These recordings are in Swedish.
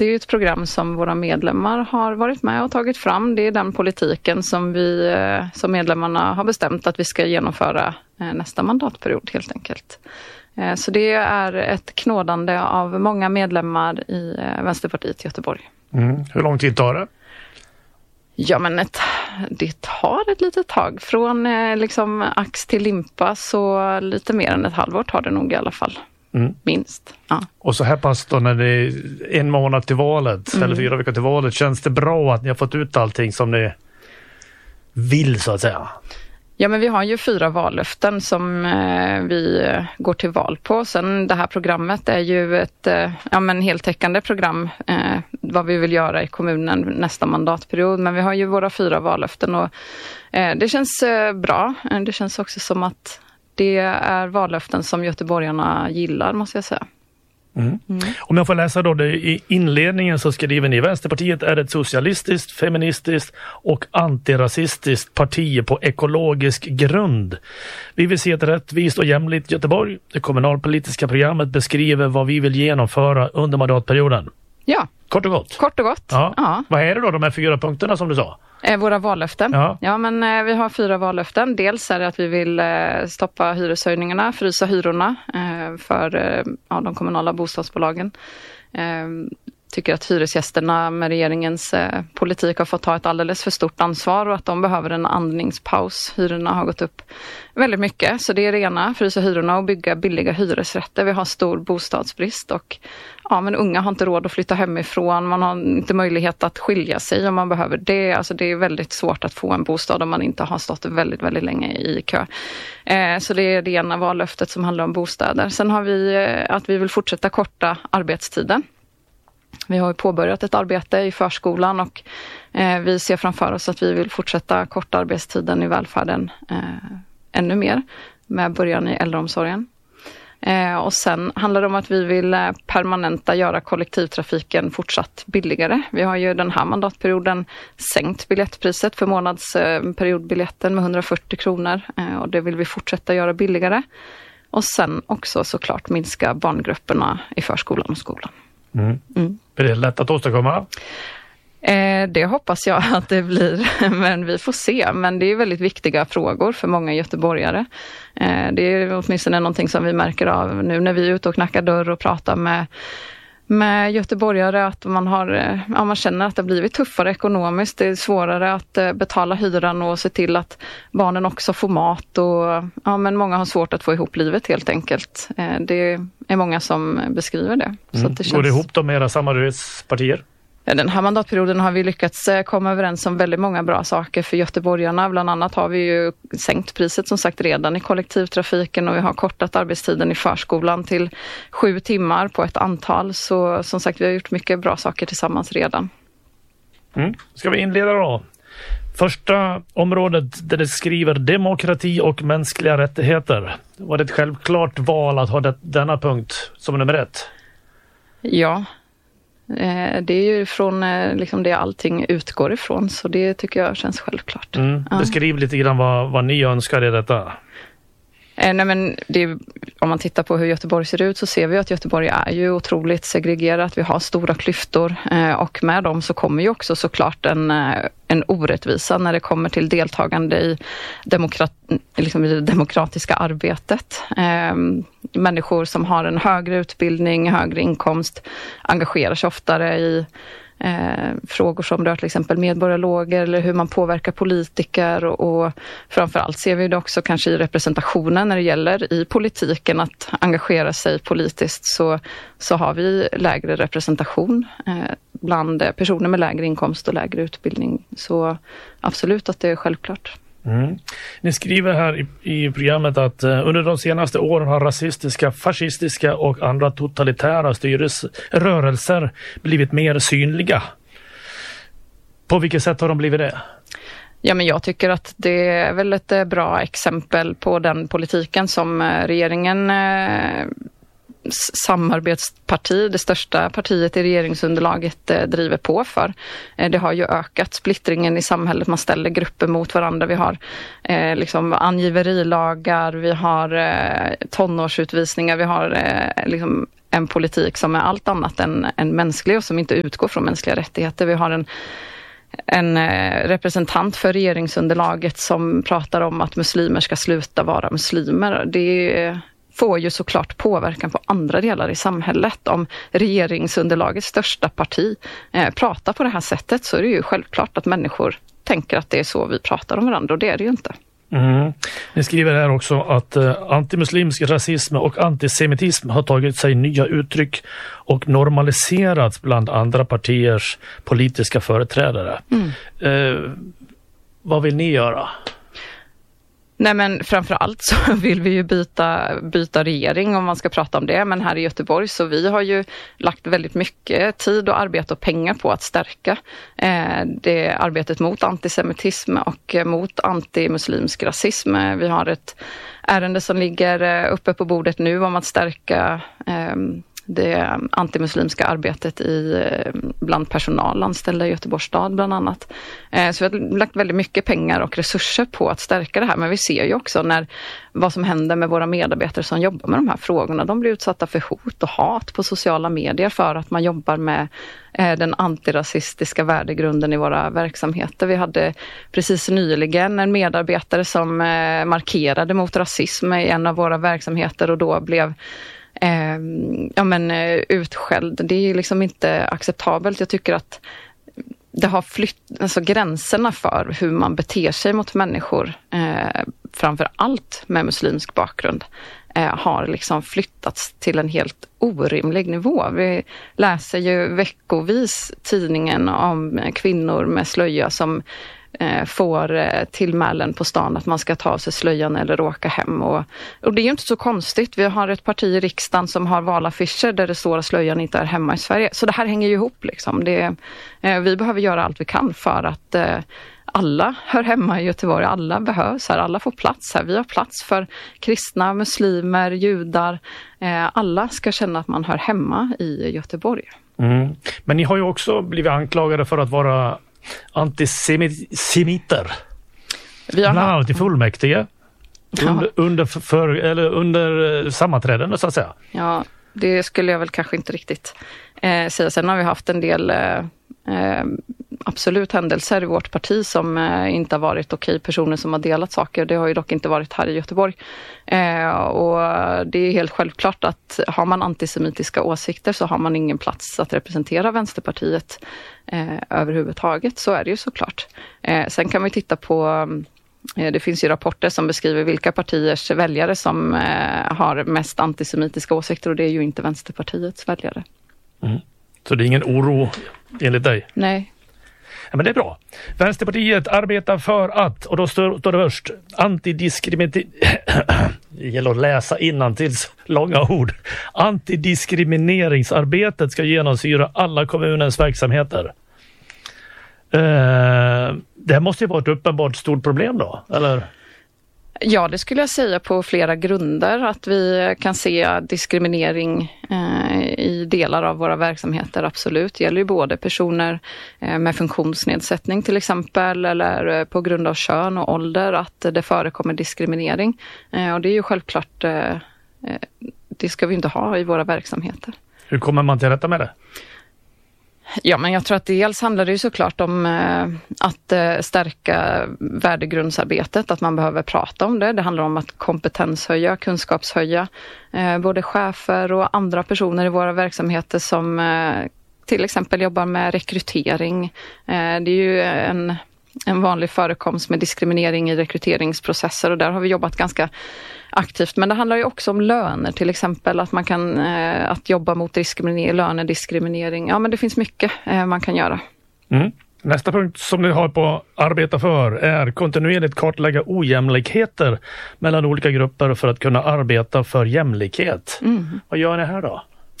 Det är ju ett program som våra medlemmar har varit med och tagit fram. Det är den politiken som vi som medlemmarna har bestämt att vi ska genomföra nästa mandatperiod helt enkelt. Så det är ett knådande av många medlemmar i Vänsterpartiet i Göteborg. Hur lång tid tar det? Ja, men det tar ett litet tag. Från liksom ax till limpa, så lite mer än ett halvår tar det nog i alla fall. Minst. Ja. Och så här pass då, när det är en månad till valet eller 4 veckor till valet, känns det bra att ni har fått ut allting som ni vill så att säga? Ja, men vi har ju 4 vallöften som vi går till val på. Sen det här programmet är ju ett heltäckande program vad vi vill göra i kommunen nästa mandatperiod. Men vi har ju våra 4 vallöften och det känns bra. Det känns också som att det är vallöften som göteborgarna gillar, måste jag säga. Om jag får läsa då det, i inledningen så skriver ni: Vänsterpartiet är ett socialistiskt, feministiskt och antirasistiskt parti på ekologisk grund. Vi vill se ett rättvist och jämlikt Göteborg. Det kommunalpolitiska programmet beskriver vad vi vill genomföra under mandatperioden. Ja. Kort och gott. Kort och gott. Ja. Vad är det då, de här 4 punkterna som du sa? Våra vallöften. Ja, men vi har 4 vallöften. Dels är det att vi vill stoppa hyreshöjningarna, frysa hyrorna för de kommunala bostadsbolagen. Tycker att hyresgästerna med regeringens politik har fått ta ett alldeles för stort ansvar och att de behöver en andningspaus. Hyrorna har gått upp väldigt mycket, så det är det ena, frysa hyrorna och bygga billiga hyresrätter. Vi har stor bostadsbrist och men unga har inte råd att flytta hemifrån. Man har inte möjlighet att skilja sig om man behöver det. Alltså det är väldigt svårt att få en bostad om man inte har stått väldigt, väldigt länge i kö. Så det är det ena vallöftet som handlar om bostäder. Sen har vi att vi vill fortsätta korta arbetstiden. Vi har påbörjat ett arbete i förskolan och vi ser framför oss att vi vill fortsätta korta arbetstiden i välfärden ännu mer med början i äldreomsorgen. Och sen handlar det om att vi vill permanenta göra kollektivtrafiken fortsatt billigare. Vi har ju den här mandatperioden sänkt biljettpriset för månadsperiodbiljetten med 140 kronor och det vill vi fortsätta göra billigare. Och sen också såklart minska barngrupperna i förskolan och skolan. Är det lätt att åstadkomma? Det hoppas jag att det blir, men vi får se. Men det är väldigt viktiga frågor för många göteborgare. Det är åtminstone någonting som vi märker av nu när vi är ute och knackar dörr och pratar med göteborgare, att man känner att det har blivit tuffare ekonomiskt. Det är svårare att betala hyran och se till att barnen också får mat. Men många har svårt att få ihop livet helt enkelt. Det är många som beskriver det. Så att det känns... Går det ihop då med era samarbetspartier? Den här mandatperioden har vi lyckats komma överens om väldigt många bra saker för göteborgarna. Bland annat har vi ju sänkt priset som sagt redan i kollektivtrafiken och vi har kortat arbetstiden i förskolan till 7 timmar på ett antal. Så som sagt, vi har gjort mycket bra saker tillsammans redan. Ska vi inleda då? Första området där det skriver demokrati och mänskliga rättigheter. Var det ett självklart val att ha denna punkt som nummer 1? Ja. Det är ju från det allting utgår ifrån, så det tycker jag känns självklart. Beskriv lite grann vad ni önskar i detta. Om man tittar på hur Göteborg ser ut så ser vi att Göteborg är ju otroligt segregerat. Vi har stora klyftor och med dem så kommer ju också såklart en orättvisa när det kommer till deltagande i det demokratiska arbetet. Människor som har en högre utbildning, högre inkomst engagerar sig oftare i frågor som rör till exempel medborgarloger eller hur man påverkar politiker och framförallt ser vi det också kanske i representationen när det gäller i politiken att engagera sig politiskt så har vi lägre representation bland personer med lägre inkomst och lägre utbildning, så absolut att det är självklart. Ni skriver här i programmet att under de senaste åren har rasistiska, fascistiska och andra totalitära rörelser blivit mer synliga. På vilket sätt har de blivit det? Ja, men jag tycker att det är väl ett bra exempel på den politiken som regeringen samarbetsparti, det största partiet i regeringsunderlaget, driver på för. Det har ju ökat splittringen i samhället, man ställer grupper mot varandra. Vi har liksom angiverilagar, vi har tonårsutvisningar, vi har liksom en politik som är allt annat än mänsklig och som inte utgår från mänskliga rättigheter. Vi har en representant för regeringsunderlaget som pratar om att muslimer ska sluta vara muslimer. Det får ju såklart påverkan på andra delar i samhället. Om regeringsunderlagets största parti pratar på det här sättet, så är det ju självklart att människor tänker att det är så vi pratar om varandra, och det är det ju inte. Ni skriver här också att antimuslimsk rasism och antisemitism har tagit sig nya uttryck och normaliserats bland andra partiers politiska företrädare. Vad vill ni göra? Nej, men framförallt så vill vi ju byta regering om man ska prata om det. Men här i Göteborg så vi har ju lagt väldigt mycket tid och arbete och pengar på att stärka det arbetet mot antisemitism och mot antimuslimsk rasism. Vi har ett ärende som ligger uppe på bordet nu om att stärka det antimuslimska arbetet bland personal anställda i Göteborgs stad bland annat. Så vi har lagt väldigt mycket pengar och resurser på att stärka det här, men vi ser ju också vad som händer med våra medarbetare som jobbar med de här frågorna. De blir utsatta för hot och hat på sociala medier för att man jobbar med den antirasistiska värdegrunden i våra verksamheter. Vi hade precis nyligen en medarbetare som markerade mot rasism i en av våra verksamheter och då blev utskälld. Det är liksom inte acceptabelt. Jag tycker att det har gränserna för hur man beter sig mot människor, framför allt med muslimsk bakgrund, har liksom flyttats till en helt orimlig nivå. Vi läser ju veckovis tidningen om kvinnor med slöja som får tillmälen på stan att man ska ta av sig slöjan eller åka hem. Och det är ju inte så konstigt. Vi har ett parti i riksdagen som har valaffischer där det står att slöjan inte är hemma i Sverige. Så det här hänger ju ihop liksom. Vi behöver göra allt vi kan för att alla hör hemma i Göteborg. Alla behövs här. Alla får plats här. Vi har plats för kristna, muslimer, judar. Alla ska känna att man hör hemma i Göteborg. Men ni har ju också blivit anklagade för att vara antisemiter. Bland annat i fullmäktige. Under sammanträden så att säga. Ja, det skulle jag väl kanske inte riktigt säga. Sen har vi haft en del absolut händelser i vårt parti som inte har varit okej, personer som har delat saker. Det har ju dock inte varit här i Göteborg. Och det är helt självklart att har man antisemitiska åsikter så har man ingen plats att representera Vänsterpartiet överhuvudtaget. Så är det ju såklart. Sen kan vi titta på, det finns ju rapporter som beskriver vilka partiers väljare som har mest antisemitiska åsikter, och det är ju inte Vänsterpartiets väljare. Så det är ingen oro enligt dig? Nej. Ja, men det är bra. Vänsterpartiet arbetar för att, och då står det först, det gäller att läsa innantill långa ord. Antidiskrimineringsarbetet ska genomsyra alla kommunens verksamheter. Det måste ju vara ett uppenbart stort problem då, eller? Ja, det skulle jag säga på flera grunder, att vi kan se diskriminering i delar av våra verksamheter, absolut. Det gäller ju både personer med funktionsnedsättning till exempel, eller på grund av kön och ålder, att det förekommer diskriminering. Och det är ju självklart, det ska vi inte ha i våra verksamheter. Hur kommer man till rätta med det? Ja, men jag tror att dels handlar det ju såklart om att stärka värdegrundsarbetet, att man behöver prata om det. Det handlar om att kompetenshöja, kunskapshöja både chefer och andra personer i våra verksamheter som till exempel jobbar med rekrytering. Det är ju en vanlig förekomst med diskriminering i rekryteringsprocesser, och där har vi jobbat ganska aktivt. Men det handlar ju också om löner till exempel, att man kan att jobba mot lönediskriminering. Ja, men det finns mycket man kan göra. Nästa punkt som ni har på arbeta för är kontinuerligt kartlägga ojämlikheter mellan olika grupper för att kunna arbeta för jämlikhet. Vad gör ni här då?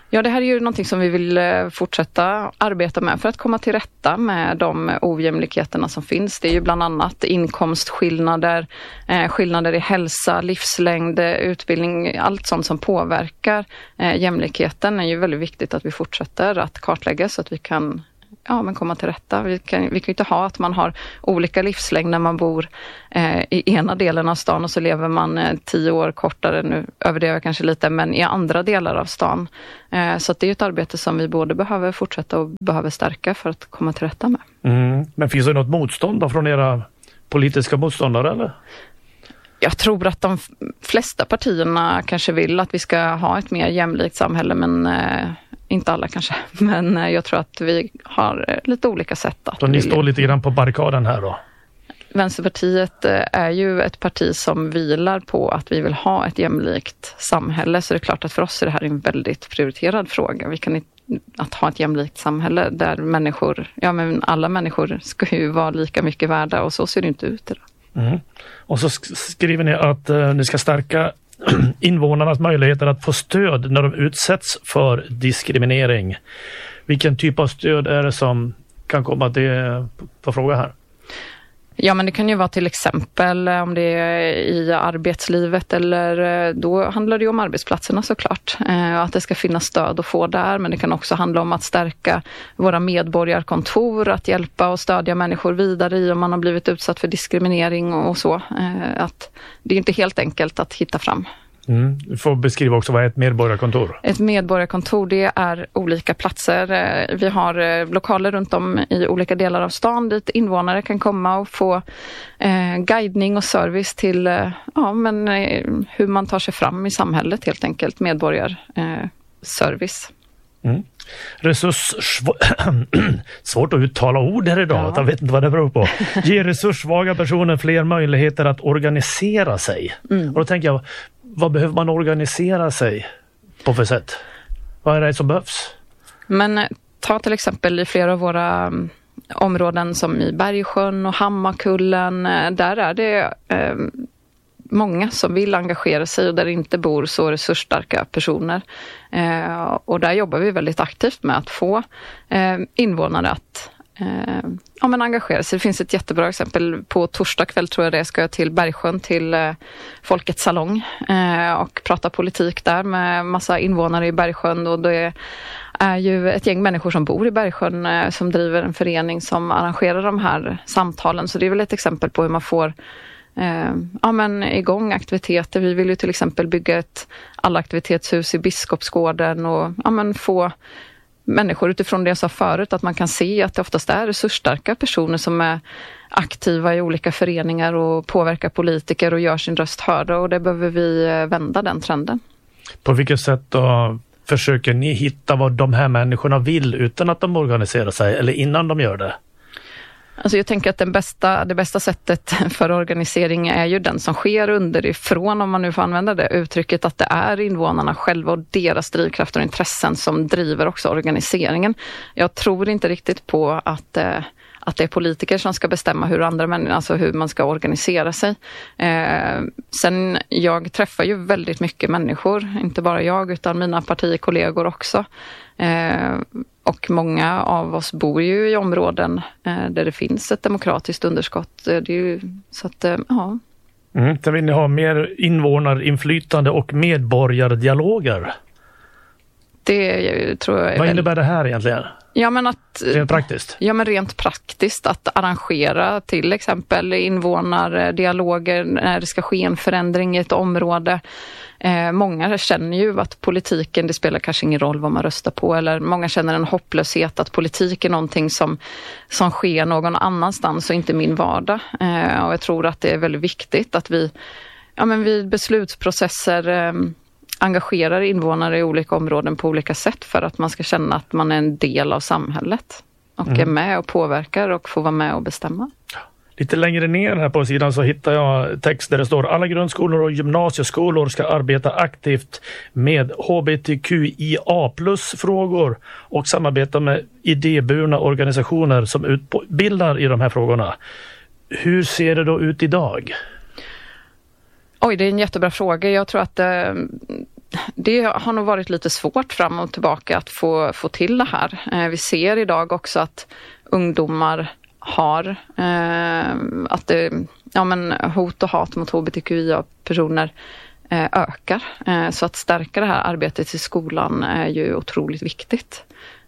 Ja, det här är ju någonting som vi vill fortsätta arbeta med för att komma till rätta med de ojämlikheterna som finns. Det är ju bland annat inkomstskillnader, skillnader i hälsa, livslängd, utbildning, allt sånt som påverkar jämlikheten är ju väldigt viktigt att vi fortsätter att kartlägga så att vi kan komma till rätta. Vi kan ju inte ha att man har olika livslängd när man bor i ena delen av stan och så lever man 10 år kortare, nu överdriver kanske lite, men i andra delar av stan. Så att det är ett arbete som vi både behöver fortsätta och behöver stärka för att komma till rätta med. Men finns det något motstånd då från era politiska motståndare eller? Jag tror att de flesta partierna kanske vill att vi ska ha ett mer jämlikt samhälle, men inte alla kanske. Men jag tror att vi har lite olika sätt att... Så ni står lite grann på barrikaden här då? Vänsterpartiet är ju ett parti som vilar på att vi vill ha ett jämlikt samhälle. Så det är klart att för oss är det här en väldigt prioriterad fråga. Vi kan inte att ha ett jämlikt samhälle där människor, alla människor ska ju vara lika mycket värda och så ser det inte ut idag. Och så skriver ni att ni ska stärka invånarnas möjligheter att få stöd när de utsätts för diskriminering. Vilken typ av stöd är det som kan komma till på fråga här? Ja, men det kan ju vara till exempel om det är i arbetslivet eller då handlar det ju om arbetsplatserna såklart. Att det ska finnas stöd att få där, men det kan också handla om att stärka våra medborgarkontor, att hjälpa och stödja människor vidare i om man har blivit utsatt för diskriminering och så. Att det är inte helt enkelt att hitta fram. Du får beskriva också vad är ett medborgarkontor? Ett medborgarkontor, det är olika platser. Vi har lokaler runt om i olika delar av stan dit invånare kan komma och få guidning och service till hur man tar sig fram i samhället helt enkelt. Medborgarservice. Svårt att uttala ord här idag, jag vet inte vad det beror på. Ge resurssvaga personer fler möjligheter att organisera sig. Och då tänker jag, vad behöver man organisera sig på för sätt? Vad är det som behövs? Men ta till exempel i flera av våra områden som i Bergsjön och Hammarkullen, där är det många som vill engagera sig och där det inte bor så resursstarka personer. Och där jobbar vi väldigt aktivt med att få invånare att engagera sig. Det finns ett jättebra exempel. På torsdag kväll tror jag det ska jag till Bergsjön till Folkets salong och prata politik där med massa invånare i Bergsjön, och det är ju ett gäng människor som bor i Bergsjön som driver en förening som arrangerar de här samtalen. Så det är väl ett exempel på hur man får igång aktiviteter. Vi vill ju till exempel bygga ett allaktivitetshus i Biskopsgården och få människor utifrån det jag sa förut, att man kan se att det oftast är resursstarka personer som är aktiva i olika föreningar och påverkar politiker och gör sin röst hörda, och det behöver vi vända den trenden. På vilket sätt då försöker ni hitta vad de här människorna vill utan att de organiserar sig eller innan de gör det? Alltså jag tänker att det bästa sättet för organisering är ju den som sker underifrån, om man nu får använda det uttrycket, att det är invånarna själva och deras drivkrafter och intressen som driver också organiseringen. Jag tror inte riktigt på att det är politiker som ska bestämma hur andra människor, alltså hur man ska organisera sig. Sen jag träffar ju väldigt mycket människor, inte bara jag utan mina partikollegor också. Och många av oss bor ju i områden där det finns ett demokratiskt underskott. Det är ju, så att, ja. Sen vill ni ha mer invånarinflytande och medborgardialoger. Det tror jag Vad innebär det här egentligen? Ja, men rent praktiskt? Ja, men rent praktiskt att arrangera till exempel invånardialoger när det ska ske en förändring i ett område. Många känner ju att politiken, det spelar kanske ingen roll vad man röstar på, eller många känner en hopplöshet att politik är någonting som sker någon annanstans och inte min vardag. Och jag tror att det är väldigt viktigt att vi vid beslutsprocesser engagerar invånare i olika områden på olika sätt för att man ska känna att man är en del av samhället och är med och påverkar och får vara med och bestämma. Lite längre ner här på sidan så hittar jag text där det står: alla grundskolor och gymnasieskolor ska arbeta aktivt med HBTQIA+-frågor och samarbeta med idéburna organisationer som utbildar i de här frågorna. Hur ser det då ut idag? Oj, det är en jättebra fråga. Jag tror att det har nog varit lite svårt fram och tillbaka att få till det här. Vi ser idag också att ungdomar har att hot och hat mot hbtqia-personer ökar. Så att stärka det här arbetet i skolan är ju otroligt viktigt.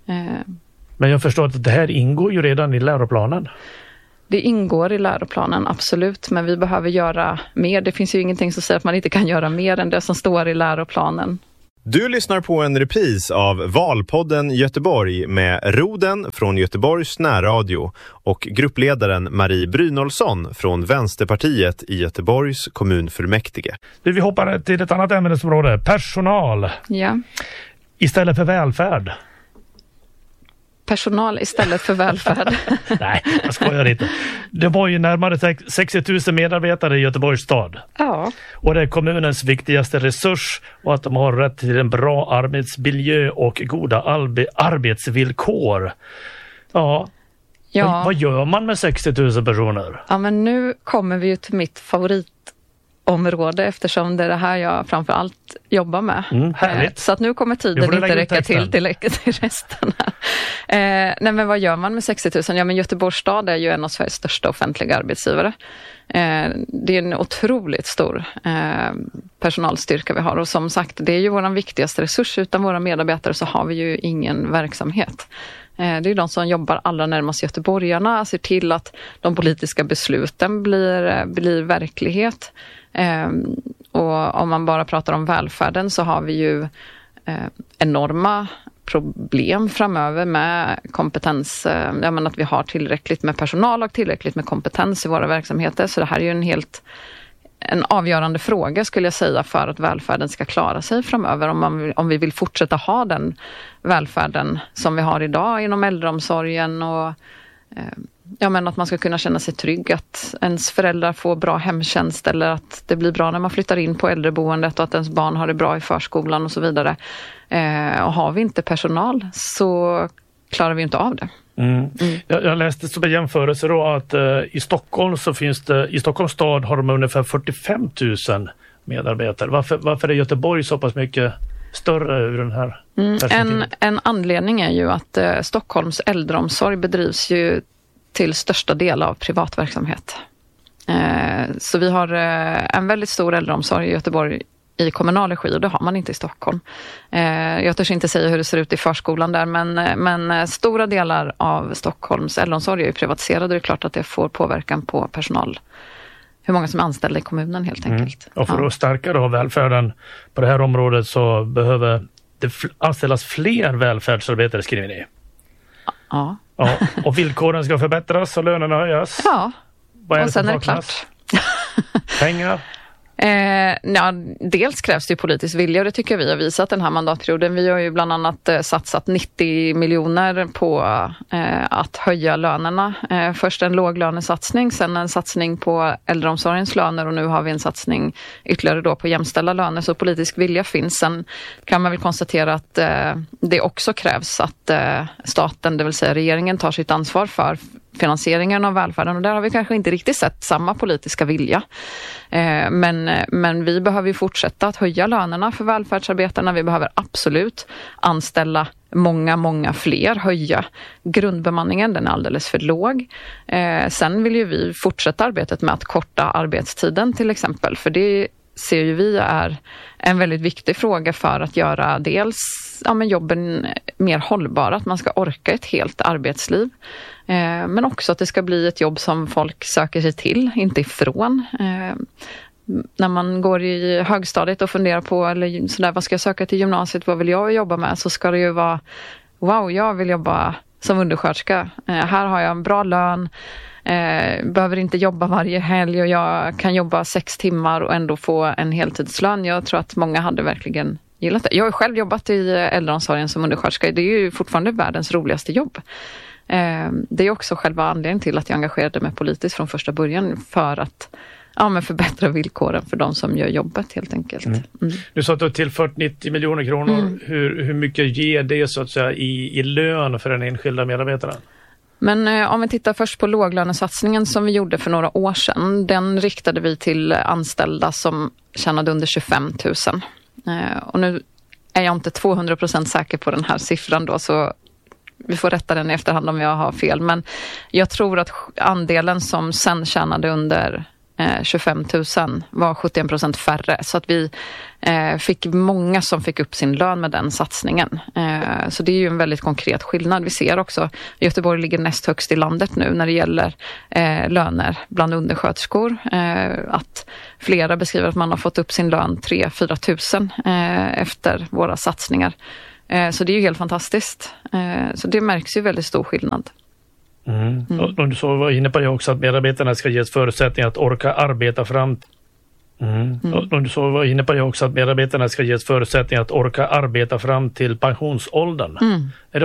Men jag förstår att det här ingår ju redan i läroplanen. Det ingår i läroplanen, absolut. Men vi behöver göra mer. Det finns ju ingenting som säger att man inte kan göra mer än det som står i läroplanen. Du lyssnar på en repris av Valpodden Göteborg med Roden från Göteborgs närradio och gruppledaren Marie Brynolfsson från Vänsterpartiet i Göteborgs kommunfullmäktige. Vi hoppar till ett annat ämnesområde, personal. Ja. Istället för välfärd. Personal istället för välfärd. Nej, jag skojar inte. Det var ju närmare 60 000 medarbetare i Göteborgs stad. Ja. Och det är kommunens viktigaste resurs och att de har rätt till en bra arbetsmiljö och goda arbetsvillkor. Ja. Vad gör man med 60 000 personer? Ja, men nu kommer vi ju till mitt favoritområde eftersom det är det här jag framförallt jobbar med. Härligt. Så att nu kommer tiden inte räcka till resten här. Nej, men vad gör man med 60 000? Ja, men Göteborgs stad är ju en av Sveriges största offentliga arbetsgivare. Det är en otroligt stor personalstyrka vi har och som sagt, det är ju vår viktigaste resurs. Utan våra medarbetare så har vi ju ingen verksamhet. Det är ju de som jobbar allra närmast göteborgarna, ser till att de politiska besluten blir verklighet. Och om man bara pratar om välfärden så har vi ju enorma problem framöver med kompetens. Att vi har tillräckligt med personal och tillräckligt med kompetens i våra verksamheter. Så det här är ju en avgörande fråga skulle jag säga för att välfärden ska klara sig framöver. Om vi vill fortsätta ha den välfärden som vi har idag inom äldreomsorgen och att man ska kunna känna sig trygg att ens föräldrar får bra hemtjänst eller att det blir bra när man flyttar in på äldreboendet och att ens barn har det bra i förskolan och så vidare. Och har vi inte personal så klarar vi inte av det. Jag läste som en jämförelse då att i Stockholm så finns det, i Stockholms stad har de ungefär 45 000 medarbetare. Varför är Göteborg så pass mycket större ur den här perspektivet? En anledning är ju att Stockholms äldreomsorg bedrivs ju till största del av privat verksamhet. Så vi har en väldigt stor äldreomsorg i Göteborg i kommunal regi och det har man inte i Stockholm. Jag törs inte säga hur det ser ut i förskolan där men stora delar av Stockholms äldreomsorg är ju privatiserade och det är klart att det får påverkan på personal. Hur många som är anställda i kommunen helt enkelt. Och för att stärka då välfärden på det här området så behöver det anställas fler välfärdsarbetare, skriver ni. Ja. Och villkoren ska förbättras och lönerna höjas. Ja, och sen är det klart. Pengar? Dels krävs det ju politisk vilja och det tycker jag vi har visat den här mandatperioden. Vi har ju bland annat satsat 90 miljoner på att höja lönerna. Först en låglönesatsning, sen en satsning på äldreomsorgens löner och nu har vi en satsning ytterligare då på jämställda löner. Så politisk vilja finns. Sen kan man väl konstatera att det också krävs att staten, det vill säga regeringen, tar sitt ansvar för finansieringen av välfärden och där har vi kanske inte riktigt sett samma politiska vilja. Men vi behöver ju fortsätta att höja lönerna för välfärdsarbetarna. Vi behöver absolut anställa många fler, höja grundbemanningen, den är alldeles för låg. Sen vill ju vi fortsätta arbetet med att korta arbetstiden till exempel, för det ser ju vi är en väldigt viktig fråga för att göra dels jobben mer hållbara, att man ska orka ett helt arbetsliv. Men också att det ska bli ett jobb som folk söker sig till, inte ifrån. När man går i högstadiet och funderar på eller sådär, vad ska jag söka till gymnasiet, vad vill jag jobba med, så ska det ju vara jag vill jobba som undersköterska. Här har jag en bra lön, behöver inte jobba varje helg och jag kan jobba 6 timmar och ändå få en heltidslön. Jag tror att många hade verkligen gillat det. Jag har själv jobbat i äldreomsorgen som undersköterska. Det är ju fortfarande världens roligaste jobb. Det är också själva anledningen till att jag engagerade mig politiskt från första början för att förbättra villkoren för de som gör jobbet helt enkelt. Du sa att du har tillfört 90 miljoner kronor. Hur mycket ger det så att säga i lön för den enskilda medarbetaren? Men om vi tittar först på låglönesatsningen som vi gjorde för några år sedan. Den riktade vi till anställda som tjänade under 25 000. Och nu är jag inte 200% säker på den här siffran då, så vi får rätta den i efterhand om jag har fel. Men jag tror att andelen som sen tjänade under 25 000 var 71% färre. Så att vi fick många som fick upp sin lön med den satsningen. Så det är ju en väldigt konkret skillnad. Vi ser också, Göteborg ligger näst högst i landet nu när det gäller löner bland undersköterskor. Att flera beskriver att man har fått upp sin lön 3-4 000 efter våra satsningar. Så det är ju helt fantastiskt. Så det märks ju väldigt stor skillnad. Och du så var inne på det också, att medarbetarna ska ges förutsättningar att orka arbeta fram. Och du så var inne på det också, att medarbetarna ska ges förutsättningar att orka arbeta fram till pensionsåldern.